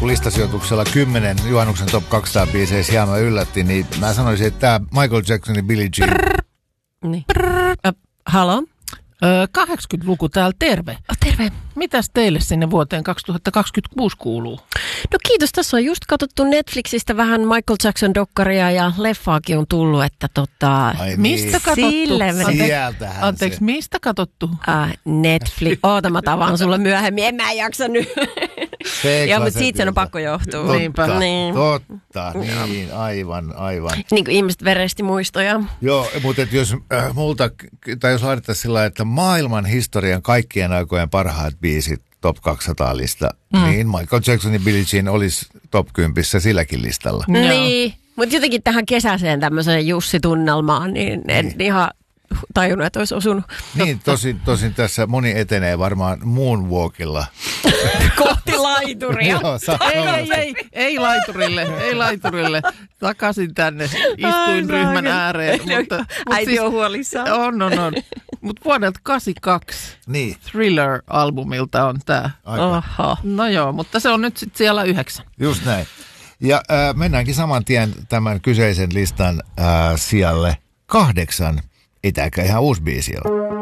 listasijoituksella 10 juhannuksen top 200 biisejä hieman yllätti, niin mä sanoisin, että tämä Michael Jacksonin Billie Jean. Niin. Halo? 80-luku täällä, terve. Terve. Mitäs teille sinne vuoteen 2026 kuuluu? No kiitos, tässä on just katsottu Netflixistä vähän Michael Jackson-dokkaria ja leffaakin on tullut, että Ai niin. Mistä katsottu? Sieltähän Anteeksi, se. mistä katsottu? Netflix. Oota, mä tavaan sulle myöhemmin. En mä jaksa nyt. Joo, mutta siitä sen on pakko johtua. Totta, niin. totta. Niin, aivan. Niin kuin ihmiset veresti muistoja. Joo, mutta jos multa, tai jos laitettaisiin sillä, että maailman historian kaikkien aikojen parhaat biisit top 200-lista, niin Michael Jacksonin Billie Jean olisi top 10 silläkin listalla. Niin, mutta jotenkin tähän kesäiseen tämmöiseen Jussi-tunnelmaan, niin en ihan tajunnut, että olisi osunut. Niin, tosin tässä moni etenee varmaan moonwalkilla. Kohti laituria. Joo, Ei laiturille. Takaisin tänne istuinryhmän ääreen. Äiti on huolissaan. On. Mutta vuodelta 82 niin. Thriller-albumilta on tää. Oho. No joo, mutta se on nyt sitten siellä 9. Just näin. Ja mennäänkin saman tien tämän kyseisen listan sijalle 8. Ei tääkään ihan uusi biisi ole.